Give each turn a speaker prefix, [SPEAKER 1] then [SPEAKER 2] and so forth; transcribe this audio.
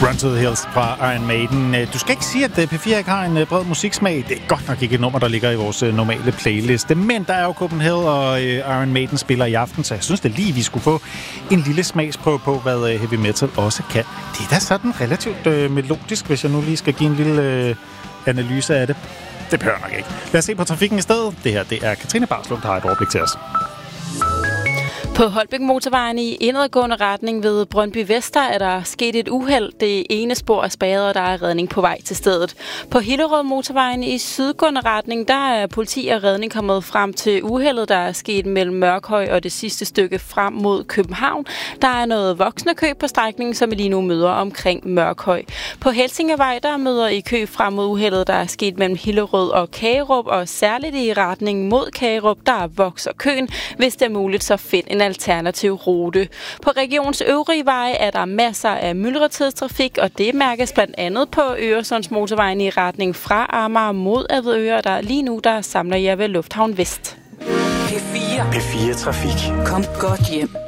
[SPEAKER 1] Run to the Hills fra Iron Maiden. Du skal ikke sige, at P4 ikke har en bred musiksmag. Det er godt nok ikke et nummer, der ligger i vores normale playliste. Men der er jo Copenhagen og Iron Maiden spiller i aften, så jeg synes det lige, vi skulle få en lille smagsprøve på, hvad heavy metal også kan. Det er da sådan relativt melodisk, hvis jeg nu lige skal give en lille analyse af det. Det behøver nok ikke. Lad os se på trafikken i stedet. Det her, det er Katrine Barslund, der har et overblik til os.
[SPEAKER 2] På Holbæk Motorvejen i indadgående retning ved Brøndby Vester er der sket et uheld. Det ene spor er spærret, og der er redning på vej til stedet. På Hillerød Motorvejen i sydgående retning, der er politi og redning kommet frem til uheldet, der er sket mellem Mørkhøj og det sidste stykke frem mod København. Der er noget voksne kø på strækningen, som vi lige nu møder omkring Mørkhøj. På Helsingevej, der møder I kø frem mod uheldet, der er sket mellem Hillerød og Kagerup, og særligt i retning mod Kagerup, der vokser køen. Hvis det er muligt, så find en alternativ rute. På regionens øvrige veje er der masser af myldretidstrafik, og det mærkes blandt andet på Øresundsmotorvejen i retning fra Amager mod Avedøre, der lige nu der samler jeg ved Lufthavn Vest.
[SPEAKER 3] P4 Trafik. Kom godt hjem.